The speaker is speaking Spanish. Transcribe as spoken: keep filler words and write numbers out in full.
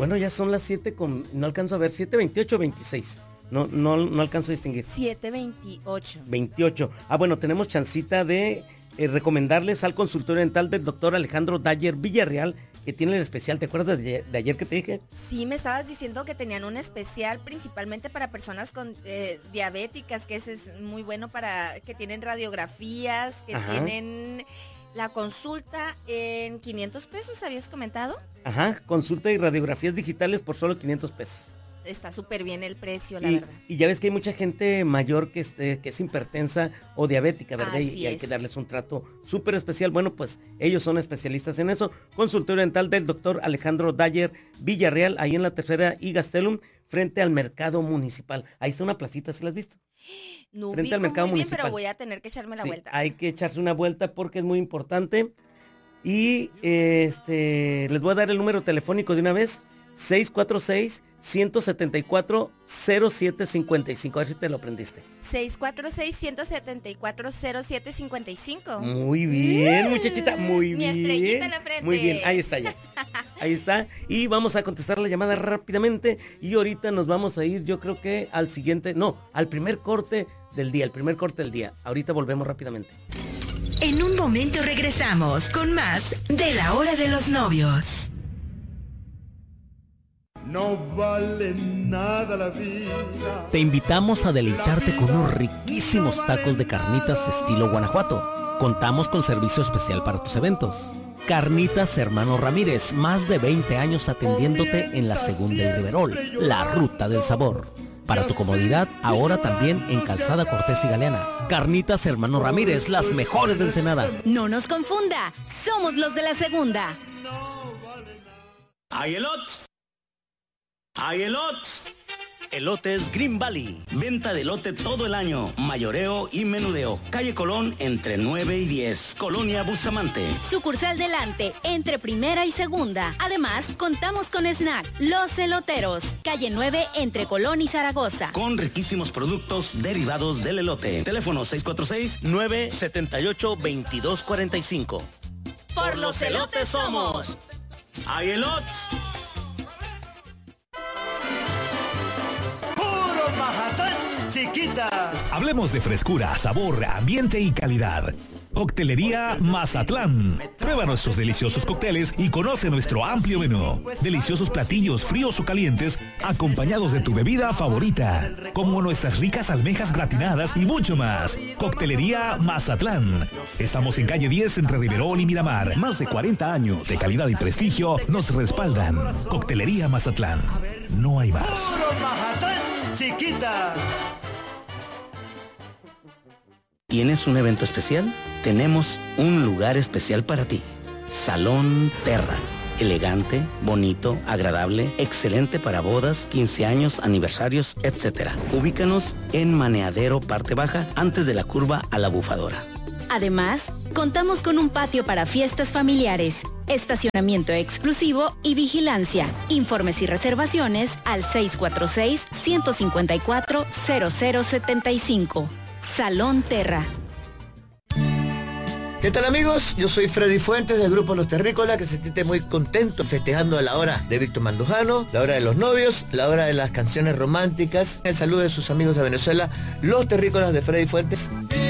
Bueno, ya son las siete con... No alcanzo a ver, siete veintiocho o veintiséis. No, no, no alcanzo a distinguir. siete veintiocho. veintiocho. Ah, bueno, tenemos chancita de eh, recomendarles al consultorio dental del doctor Alejandro Dayer Villarreal, que tiene el especial. ¿Te acuerdas de, de ayer que te dije? Sí, me estabas diciendo que tenían un especial principalmente para personas con eh, diabéticas, que ese es muy bueno para... que tienen radiografías, que Ajá. tienen... La consulta en quinientos pesos, ¿habías comentado? Ajá, consulta y radiografías digitales por solo quinientos pesos. Está súper bien el precio, la y, verdad. Y ya ves que hay mucha gente mayor que, este, que es hipertensa o diabética, ¿verdad? Y, y hay que darles un trato súper especial. Bueno, pues ellos son especialistas en eso. Consultorio dental del doctor Alejandro Dayer Villarreal, ahí en la Tercera y Gastelum, frente al mercado municipal. Ahí está una placita, ¿sí la has visto? No frente al mercado muy bien, municipal. Pero voy a tener que echarme la sí, vuelta. Hay que echarse una vuelta porque es muy importante. Y este les voy a dar el número telefónico de una vez. seis cuatro seis, uno siete cuatro, cero siete cinco cinco. A ver si te lo aprendiste. seis cuatro seis, uno siete cuatro, cero siete cinco cinco. Muy bien, muchachita, muy Mi bien. estrellita en la frente. Muy bien, ahí está ya. Ahí está. Y vamos a contestar la llamada rápidamente. Y ahorita nos vamos a ir, yo creo que al siguiente, no, al primer corte del día, el primer corte del día. Ahorita volvemos rápidamente. En un momento regresamos con más de La Hora de los Novios. No vale nada la vida. Te invitamos a deleitarte con unos riquísimos tacos de carnitas estilo Guanajuato. Contamos con servicio especial para tus eventos. Carnitas Hermano Ramírez, más de veinte años atendiéndote en la Segunda y Riverol, la ruta del sabor. Para tu comodidad, ahora también en Calzada Cortés y Galeana. Carnitas Hermano Ramírez, las mejores de Ensenada. No nos confunda, somos los de la Segunda. ¡Ay, elot! ¡Ay, elot! Elotes Green Valley. Venta de elote todo el año, mayoreo y menudeo. Calle Colón entre nueve y diez, Colonia Bustamante. Sucursal Delante, entre primera y segunda. Además, contamos con snack, Los Eloteros. Calle nueve, entre Colón y Zaragoza. Con riquísimos productos derivados del elote. Teléfono seis cuatro seis, nueve siete ocho, dos dos cuatro cinco. Por los elotes somos. ¡Ay, elot! Mazatlán, chiquita. Hablemos de frescura, sabor, ambiente y calidad. Coctelería Mazatlán. Prueba nuestros deliciosos cócteles y conoce nuestro amplio menú. Deliciosos platillos fríos o calientes acompañados de tu bebida favorita, como nuestras ricas almejas gratinadas y mucho más. Coctelería Mazatlán. Estamos en calle diez entre Riverol y Miramar. Más de cuarenta años de calidad y prestigio nos respaldan. Coctelería Mazatlán. No hay más. Puro Mazatlán, chiquita. ¿Tienes un evento especial? Tenemos un lugar especial para ti. Salón Terra. Elegante, bonito, agradable, excelente para bodas, quince años, aniversarios, etcétera. Ubícanos en Maneadero, parte baja, antes de la curva a la Bufadora. Además, contamos con un patio para fiestas familiares, estacionamiento exclusivo y vigilancia. Informes y reservaciones al seis cuatro seis, uno cinco cuatro, cero cero siete cinco. Salón Terra. ¿Qué tal, amigos? Yo soy Freddy Fuentes del grupo Los Terrícolas, que se siente muy contento festejando la hora de Víctor Mandujano, la hora de los novios, la hora de las canciones románticas. El saludo de sus amigos de Venezuela, Los Terrícolas de Freddy Fuentes.